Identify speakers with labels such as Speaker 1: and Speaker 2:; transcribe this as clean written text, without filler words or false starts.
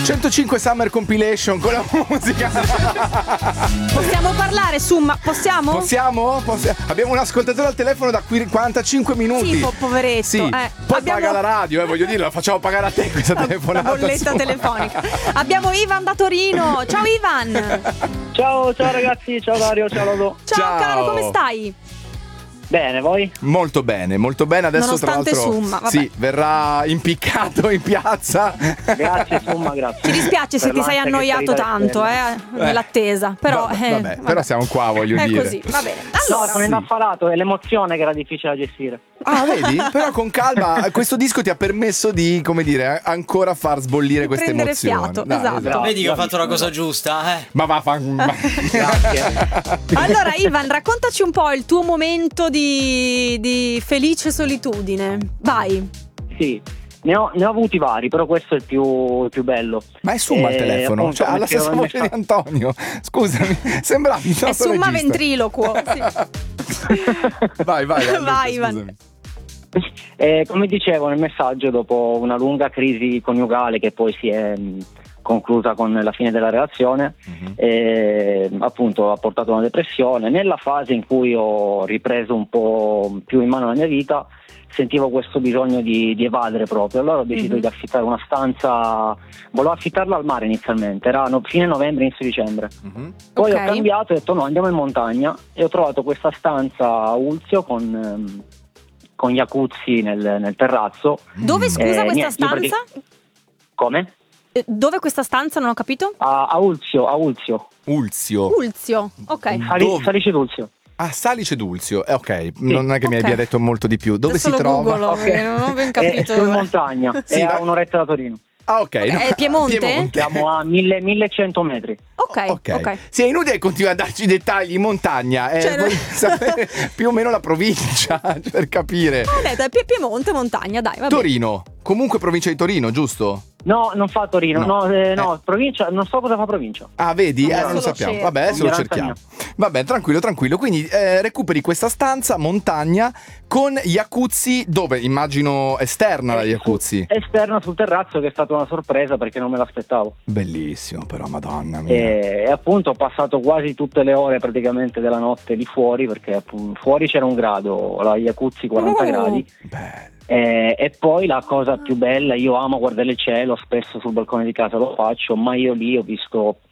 Speaker 1: 105 Summer Compilation con la musica.
Speaker 2: Possiamo parlare, Summa? Possiamo?
Speaker 1: Possiamo? Abbiamo un ascoltatore al telefono da 45 minuti.
Speaker 2: Sì, poveretto.
Speaker 1: Sì. Poi paga la radio, voglio dire, la facciamo pagare a te questa telefonata.
Speaker 2: La bolletta telefonica. Abbiamo Ivan da Torino. Ciao Ivan.
Speaker 3: Ciao ragazzi, ciao Dario, ciao Lodo.
Speaker 2: Ciao caro, come stai?
Speaker 3: Bene, voi?
Speaker 1: Molto bene. Adesso
Speaker 2: nonostante
Speaker 1: tra l'altro
Speaker 2: Summa, vabbè.
Speaker 1: sì, verrà impiccato in piazza.
Speaker 3: Grazie Summa, grazie.
Speaker 2: Ci dispiace se ti sei annoiato tanto nell'attesa. Però,
Speaker 1: vabbè, però siamo qua, voglio dire.
Speaker 2: È così, va bene. Allora,
Speaker 3: non è inaffarato, è l'emozione che era difficile da gestire.
Speaker 1: Ah, vedi? Però con calma, questo disco ti ha permesso di, come dire, ancora far sbollire queste
Speaker 2: prendere
Speaker 1: emozioni.
Speaker 2: fiato,
Speaker 1: Dai,
Speaker 2: esatto.
Speaker 4: Vedi che ho fatto la cosa giusta,
Speaker 1: Ma va,
Speaker 3: Grazie.
Speaker 2: Allora Ivan, raccontaci un po' il tuo momento di felice solitudine. Vai.
Speaker 3: Sì, ne ho avuti vari, però questo è il più bello.
Speaker 1: Ma è Summa al telefono?
Speaker 3: Appunto,
Speaker 1: Cioè, alla stessa voce di Antonio. Scusami, sembravi
Speaker 2: È Summa ventriloquo. Sì.
Speaker 1: Vai,
Speaker 2: vai Ivan.
Speaker 3: Come dicevo nel messaggio, dopo una lunga crisi coniugale che poi si è conclusa con la fine della relazione, appunto ha portato a una depressione. Nella fase in cui ho ripreso un po' più in mano la mia vita, sentivo questo bisogno di evadere proprio. Allora ho deciso di affittare una stanza, volevo affittarla al mare inizialmente, era fine novembre, inizio dicembre. Poi ho cambiato e ho detto no, andiamo in montagna, e ho trovato questa stanza a Ulzio con jacuzzi nel terrazzo.
Speaker 2: Dove scusa questa stanza?
Speaker 3: Come?
Speaker 2: Dove questa stanza? Non ho capito.
Speaker 3: A Ulzio.
Speaker 2: Ulzio, ok.
Speaker 3: Salice d'Ulzio.
Speaker 1: Ah, Salice d'Ulzio, ok, non è che mi abbia detto molto di più. Dove
Speaker 2: adesso
Speaker 1: si trova?
Speaker 2: Non ho ben capito.
Speaker 3: È in montagna,
Speaker 1: Sì,
Speaker 3: è a un'oretta da Torino.
Speaker 1: Ah, ok.
Speaker 2: È Piemonte?
Speaker 3: Siamo a 1100 metri.
Speaker 2: Ok.
Speaker 1: Sì, è inutile continuare a darci dettagli in montagna. Voglio sapere più o meno la provincia per capire.
Speaker 2: Ho detto, è Piemonte, montagna, dai, va bene.
Speaker 1: Torino, comunque provincia di Torino, giusto?
Speaker 3: No, non fa Torino, no, provincia, non so cosa fa provincia.
Speaker 1: Ah, vedi?
Speaker 3: No,
Speaker 1: non lo sappiamo.
Speaker 2: cerco.
Speaker 1: Vabbè, adesso lo cerchiamo. Vabbè, tranquillo. Quindi recuperi questa stanza, montagna, con jacuzzi, dove? Immagino esterna la jacuzzi.
Speaker 3: Esterna sul terrazzo, che è stata una sorpresa perché non me l'aspettavo.
Speaker 1: Bellissimo, però, madonna mia.
Speaker 3: E appunto ho passato quasi tutte le ore praticamente della notte lì fuori, perché fuori c'era 1 grado, la jacuzzi 40 gradi.
Speaker 1: Bello.
Speaker 3: E poi la cosa più bella, io amo guardare il cielo, spesso sul balcone di casa lo faccio, ma io lì ho visto